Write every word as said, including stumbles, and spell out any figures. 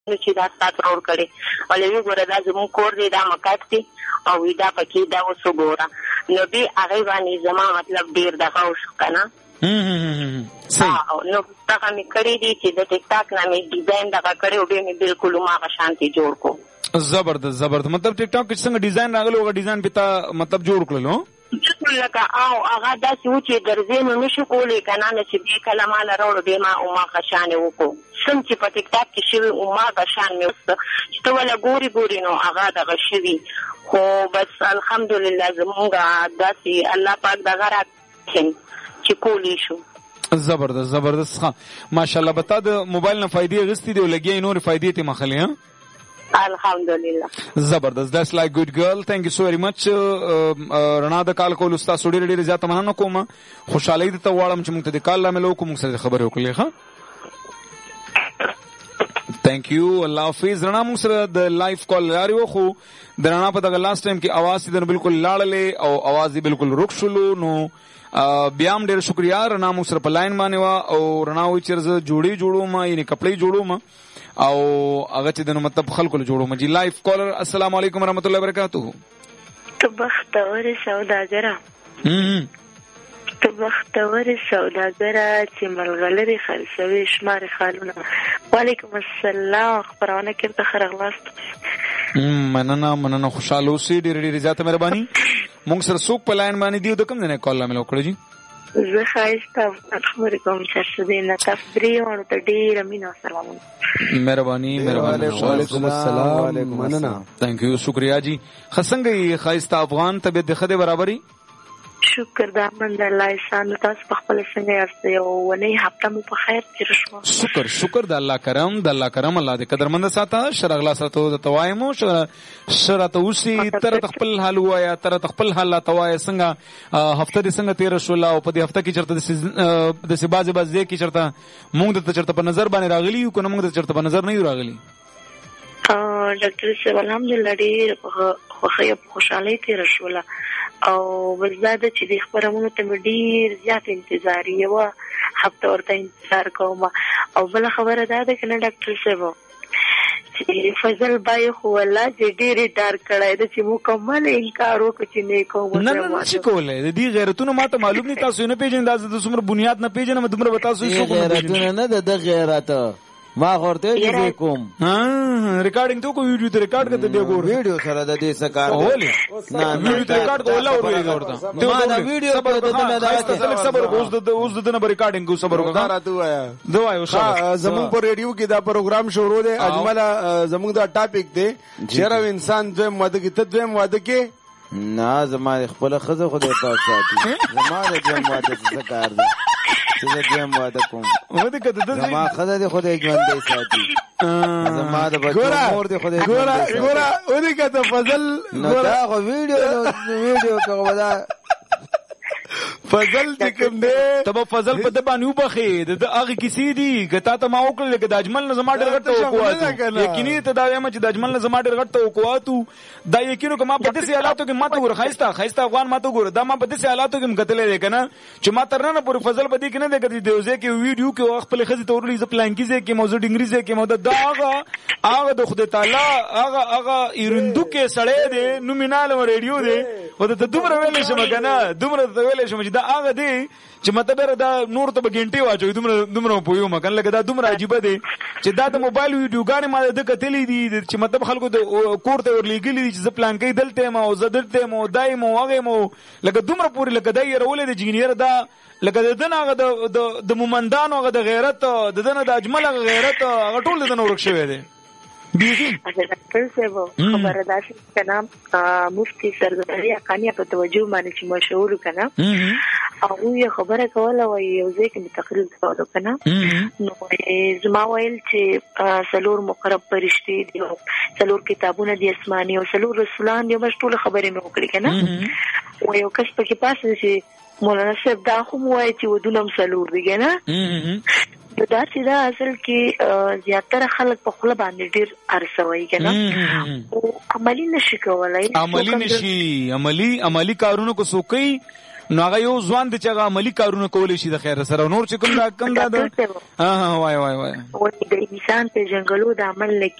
چې دا ستا ترور کړې ولې وی ګوره دا زمونږ کور دی دا مکات دی او دا پکې دا اوس وګوره نو بیا هغې باندې زما مطلب ډېر دغه وشو که نه نو دغه مې کړي دي چې د ټیک ټاک نه مې ډیزاین دغه کړی او بیا مې بلکل هماغه شانتې جوړ کړو. زبردست زبردست. مطلب ټیک ټاک کې څنګه ډیزاین راغلی هغه ډیزاین پې تا مطلب جوړ کړلو بالکل لکه او هغه داسې و چې ګرځې نو نه شو کولی که نه نه چې بیا کله ما له راوړو بیا ما هماغه شانې وکړو څنګه چې په ټیک ټاک کې شوي هماغه شان مې وسته چې ته وله ګورې ګورې نو هغه دغه شوي خو بس الحمدلله زمونږ داسې الله پاک دغه راکړي چې کولی شو. زبردست زبردست. ښه ماشاءالله. به تا د موبایل نه فایدې اخیستې دي او لګیا یې نورې فایدې ترې مخلې ها الحمدلله. زبردست. That's like good girl. Thank you so very much. رڼا د کال کول استاد ډېره ډېره زیاته مننه کوم. خوشحالۍ درته غواړم چې موږ ته د کال لامل وکړو موږ سره خبرې وکړلې. ښه تhank you. الله حافظ. رڼا موږ سره د لایف کال لارې و خو د رڼا په دغه لاست ټایم کې اواز دې بالکل لاړلې او اواز دې بالکل رک شولو نو بیا هم ډېر شکریا. رڼا موږ سره په لاین باندې وه او رڼا وایي چې زه جوړې جوړوم یعنې کپړې جوړوم او هغه چې د نو مطلب خلکو له جوړوم. جی لایف کالر السلام علیکم ورحمۃ اللہ وبرکاتہ. تو بختور سوداګره تو بختور سوداګره چې ملغلرې خرڅوي شمار خالونه. وعلیکم السلام. خبرونه کې ته خرغلاست. مننه مننه. خوشاله اوسئ. ډېرې ډېرې زیاته مهرباني. موږ سره څوک په لاین باندې دی او د کوم ځای نه کال لامل وکړو جی؟ زه ښایسته خبرې کوم چرسدینه تاسو درې واړو ته ډېره مینه او سلامونه. مهرباني مهرباني. وعلیکم السلام. مننه. تhank you. شکریا جی. ښه څنګه یې ښایسته افغان طبیعت د ښه دی برابري؟ شکر د احمد الله احسان. تاسو په خپل څنګه یاست؟ یو ونې هفته مو په خیر تېره شوه. شکر شکر د الله کرم د الله کرم. الله دې قدرمنده ساته. ښه راغلاست راته درته وایم ښه راته اوسي ته راته خپل حال ووایه ته راته خپل حال راته وایه څنګه هفته دې څنګه تېره شوله او په دې هفته کې چېرته داسې بعضې بعضې ځای کې چېرته موږ درته چېرته په نظر باندې راغلي یو که نه موږ درته چېرته په نظر نه یو راغلي؟ ډاکټر صاحب الحمدلله ډېره خوښۍ او خوشحالۍ تېره شوله او بس دا ده چې دې خپرونو ته مې ډېر زیات انتظار یوه هفته ورته انتظار کوم. او بله خبره دا ده که نه ډاکټر صاحب چې فضل بای خو والله چې ډېرې ډار کړی ده چې مکمل انکار وکړو چې نه یې کوم. نه نه نشي کولی. د دې غیرتونه ما ته معلوم دي. تاسو یې نه پېژنئ. دا زه د څومره بنیاد نه پېژنم دومره به تاسو یې غیرتونه نه ده د غیرت ما خورته چې کوم ریکارډینګ ته کو ویډیو ته ریکارډ کړه دې ګور ویډیو سره د دې سکار اولې نه ویډیو ته ریکارډ کوله او ویډیو ورته ما دا ویډیو په دې نه دا صبر اوس د اوس د نه ریکارډینګ کو صبر وکړه راته وایا دوایو زمون په ریډیو کې دا پروګرام شروع دی. اجمل زمون دا ټاپک دی چیرې انسان دوی ماده کې ته دوی ماده کې نه زما خپل خزه خو دې پات ساتي زما د دوی ماده څه کار دی چې دې ماده کوم ماده کده د زما خزه دې خو دې ژوند دی ساتي زما د بچو مور دې خو دې ګورا ګورا ودې کته فضل ګورا خو ویډیو ویډیو کوم دا فضل چې کوم دی ته به فضل په ده باندې وبخې د هغې کیسې دي که تا ته ما وکړلې که د اجمل نه زما ډېر غټ توقعاتو یقیني ته دا وایم چې د اجمل نه زما ډېر غټ توقعاتو دا یقینو که ما په داسې حالاتو کې ما ته وګوره ښایسته ښایسته افغان ما ته وګوره دا ما په داسې حالاتو کې م کتلی دی که نه چې ما تر ننه پورې فضل په دې کې نه دی کتلی د یو ځای کې ویډیو کې خپلې ښځې ته ورولي زه پلانکي ځای کې یم او زه ډنګري ځای کې یم دا هغه هغه د خدای تعالی هغه هغه ایرندوکې سړی دی نوم یې نه علم ریډیو دی خو درته دومره ویلی شم که نه دومره درته ویلی شم چې دا هغه دی چې مطلب یاره دا نور ته به ګنټې واچوي دومره دومره پوهېږم که نه لکه دا دومره عجیبه دی چې دا د موبایل ویډیوګانې ما د ده کتلي دي چې مطلب خلکو د کور ته ورلېږلي دي چې زه پلانکۍ دلته یم او زه دلته یم او دا یم او هغه یم او لکه دومره پورې لکه دا یې یېرولی دی چې یاره دا لکه د ده نه هغه د مومندانو هغه د غیرت د ده نه د اجمل هغه غیرت هغه ټول د ده نه ورک شوی دی. ډاکټر صاحب خبره دا شي که نه مفتي سرزداري حقانیه په توجه باندې چې مشهور که نه هغوی یې خبره کوله وایي یو ځای کې مې تقریر کولو که نه نو زما ویل چې څلور مقرب فرشتې دي او څلور کتابونه دي اسماني او څلور رسولان دي بس ټوله خبرې مې وکړې که نه و یو کس پکې پاسه چې مولانا صاحب دا خو مو وایي چې ودونه هم څلور دي که نه دا چې دا اصل کې زیاتره خلک په خوله باندې ډېر ارسوي که نه او عملي نشي کولی عملي نشي عملي عملي کارونو کو څوک کوي نو هغه یو ځوان دی چې هغه عملي کارونه کولی شي د خیر سره نور چې کوم دا کم دا ها وای وای وای د انسان په جنګلو د عمل